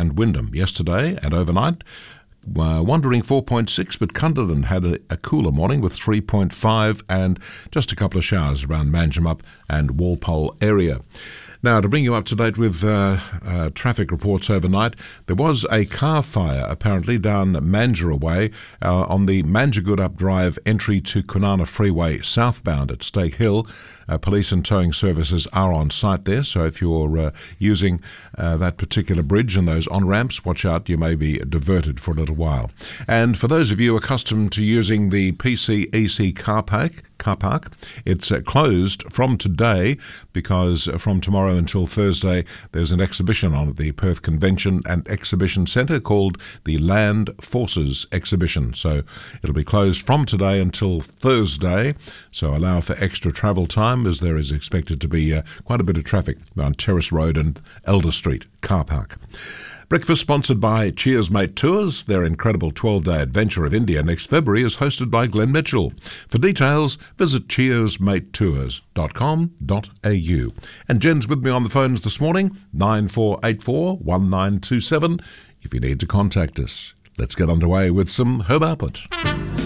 and Wyndham yesterday and overnight. Wandering 4.6, but Cunderdin had a cooler morning with 3.5 and just a couple of showers around Manjimup and Walpole area. Now, to bring you up to date with traffic reports overnight, there was a car fire apparently down Mandurah Way on the Manjagood Drive entry to Kwinana Freeway southbound at Stake Hill. Police and towing services are on site there, so if you're using that particular bridge and those on-ramps, watch out, you may be diverted for a little while. And for those of you accustomed to using the PCEC car park, it's closed from today because from tomorrow until Thursday there's an exhibition on at the Perth Convention and Exhibition Centre called the Land Forces Exhibition. So it'll be closed from today until Thursday, so allow for extra travel time as there is expected to be quite a bit of traffic on Terrace Road and Elder Street car park. Breakfast sponsored by Cheers Mate Tours. Their incredible 12-day adventure of India next February is hosted by Glenn Mitchell. For details, visit cheersmatetours.com.au. And Jen's with me on the phones this morning, 9484 1927, if you need to contact us. Let's get underway with some Herb Alpert.